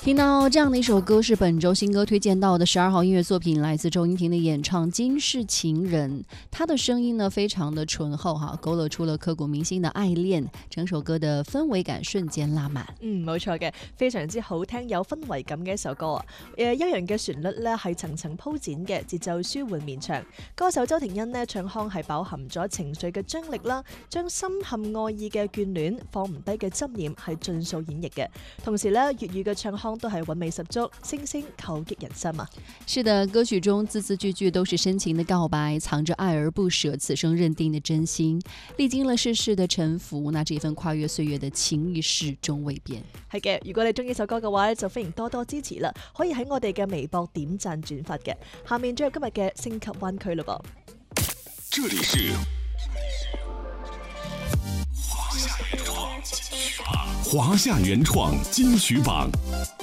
听到这样的一首歌，是本周新歌推荐到的12号音乐作品，来自周英婷的演唱《今世情人》。她的声音呢非常的醇厚哈，勾勒出了刻骨銘心的愛戀，整首歌的氛圍感瞬間拉滿。 冇錯嘅，非常之好聽有氛圍感嘅一首歌啊！悠揚嘅旋律咧係層層鋪展嘅，節奏舒緩綿長。歌手周庭欣呢唱腔係飽含咗情緒嘅張力啦，將深陷愛意嘅眷戀放唔低嘅執念係盡數演繹嘅。同時咧粵語嘅唱腔都係韻味十足，聲聲扣擊人心啊！ 是的，歌曲中字字句句都是深情的告白，藏着愛而不捨、此生認定的真心。歷經了世事的沉浮，那這份跨越歲月的情誼始終未變。 係嘅，如果你中意首歌嘅話就歡迎多多支持啦，可以喺我哋嘅微博點讚轉發嘅。下面進入今日嘅星級灣區嘞噃。 這裡是華夏原創金曲榜。